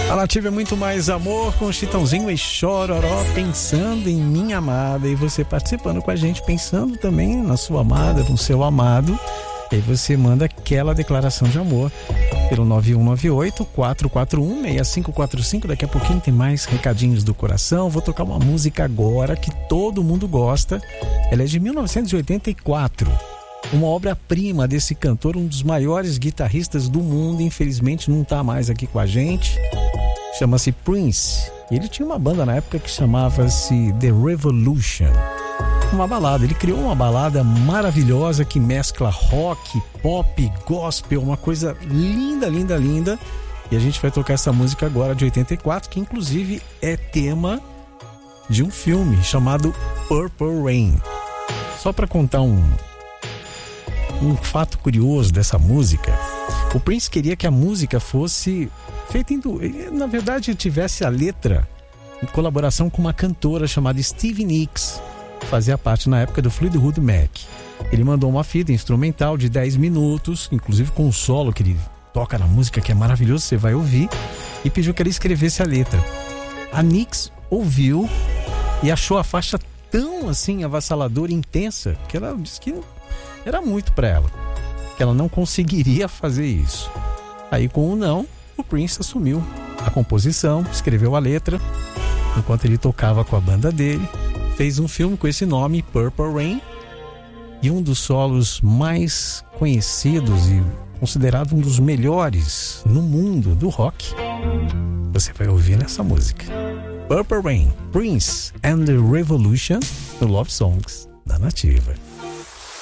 A Nativa é muito mais amor, com Chitãozinho e Chororó, pensando em minha amada. E você participando com a gente, pensando também na sua amada, no seu amado. E aí você manda aquela declaração de amor pelo 9198-441-6545. Daqui a pouquinho tem mais recadinhos do coração. Vou tocar uma música agora que todo mundo gosta. Ela é de 1984. Uma obra-prima desse cantor, um dos maiores guitarristas do mundo. Infelizmente não está mais aqui com a gente. Chama-se Prince. E ele tinha uma banda na época que chamava-se The Revolution. Uma balada, ele criou uma balada maravilhosa que mescla rock, pop, gospel, uma coisa linda, linda, linda. E a gente vai tocar essa música agora de 84, que inclusive é tema de um filme chamado Purple Rain. Só para contar um fato curioso dessa música, o Prince queria que a música fosse feita na verdade tivesse a letra em colaboração com uma cantora chamada Stevie Nicks, fazia parte na época do Fleetwood Mac. Ele mandou uma fita instrumental de 10 minutos, inclusive com o solo que ele toca na música, que é maravilhoso, você vai ouvir, e pediu que ele escrevesse a letra. A Nicks ouviu e achou a faixa tão assim avassaladora e intensa que ela disse que era muito para ela, que ela não conseguiria fazer isso. Aí com o não, o Prince assumiu a composição, escreveu a letra enquanto ele tocava com a banda dele. Fez um filme com esse nome, Purple Rain, e um dos solos mais conhecidos e considerado um dos melhores no mundo do rock, você vai ouvir nessa música. Purple Rain, Prince and the Revolution, no Love Songs da Nativa.